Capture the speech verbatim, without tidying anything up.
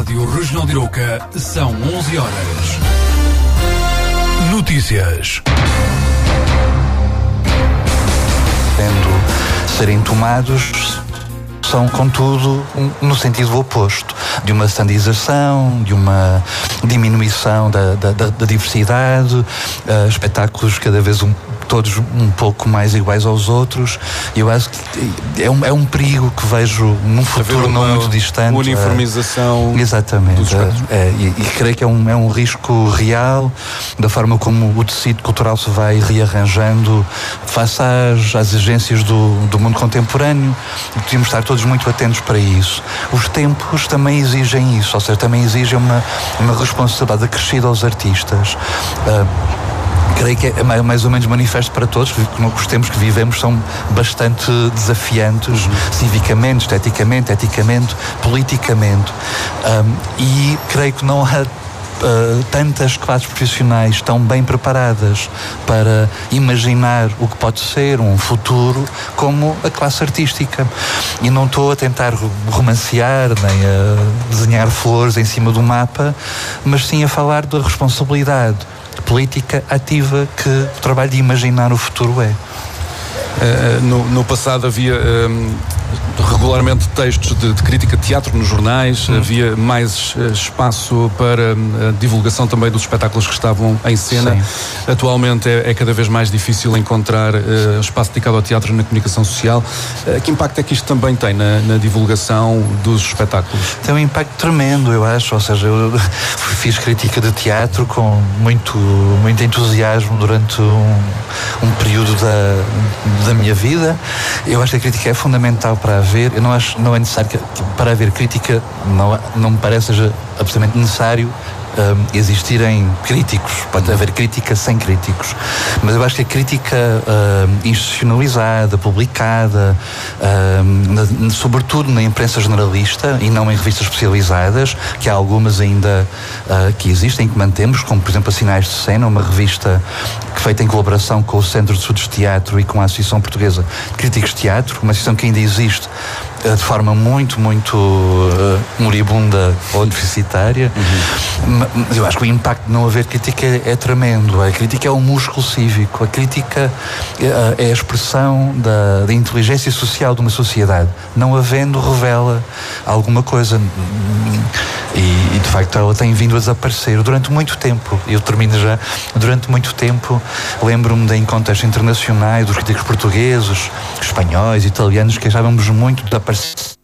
Rádio Regional de Arouca são onze horas. Notícias. Tendo serem tomados, são, contudo, no sentido oposto, de uma standardização, de uma diminuição da, da, da diversidade, uh, espetáculos cada vez um, todos um pouco mais iguais aos outros. E eu acho que é um, é um perigo que vejo num futuro não muito distante. Uniformização. Uh, exatamente. Uh, é, e, e creio que é um, é um risco real da forma como o tecido cultural se vai rearranjando face às, às exigências do, do mundo contemporâneo. Devíamos estar todos muito atentos para isso. Os tempos também exigem isso, ou seja, também exigem uma, uma responsabilidade acrescida aos artistas. Uh, Creio que é mais ou menos manifesto para todos, que os tempos que vivemos são bastante desafiantes, uhum. civicamente, esteticamente, eticamente, politicamente. Um, e creio que não há Uh, tantas classes profissionais tão bem preparadas para imaginar o que pode ser um futuro como a classe artística. E não estou a tentar romancear nem a desenhar flores em cima do mapa, mas sim a falar da responsabilidade política ativa que o trabalho de imaginar o futuro é. Uh, no, no passado havia um, regularmente textos de, de crítica de teatro nos jornais, hum. havia mais uh, espaço para uh, divulgação também dos espetáculos que estavam em cena. Sim. Atualmente é, é cada vez mais difícil encontrar uh, espaço dedicado ao teatro na comunicação social. Uh, que impacto é que isto também tem na, na divulgação dos espetáculos? Tem um impacto tremendo, eu acho, ou seja, eu fiz crítica de teatro com muito, muito entusiasmo durante um, um período da da minha vida. Eu acho que a crítica é fundamental para haver. Eu não acho, não é necessário que, para haver crítica, não, não me parece seja absolutamente necessário um, existirem críticos. Pode haver crítica sem críticos. Mas eu acho que a crítica um, institucionalizada, publicada, um, na, sobretudo na imprensa generalista e não em revistas especializadas, que há algumas ainda uh, que existem, que mantemos, como por exemplo a Sinais de Cena, uma revista feita em colaboração com o Centro de Estudos de Teatro e com a Associação Portuguesa de Críticos de Teatro, uma associação que ainda existe de forma muito, muito uh, moribunda ou deficitária. Uhum. Mas eu acho que o impacto de não haver crítica é, é tremendo. A crítica é um músculo cívico. A crítica uh, é a expressão da, da inteligência social de uma sociedade. Não havendo, revela alguma coisa. E, e de facto ela tem vindo a desaparecer durante muito tempo. Eu termino já. Durante muito tempo lembro-me de, em contextos internacionais, dos críticos portugueses, espanhóis, italianos, que achávamos muito da